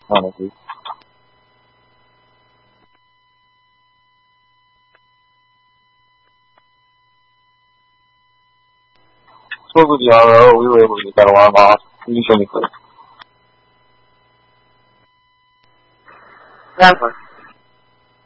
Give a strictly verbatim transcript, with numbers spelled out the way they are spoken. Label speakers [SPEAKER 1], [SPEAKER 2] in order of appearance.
[SPEAKER 1] honestly. Spoke with Yaro, we were able to get along off mutually.
[SPEAKER 2] Never.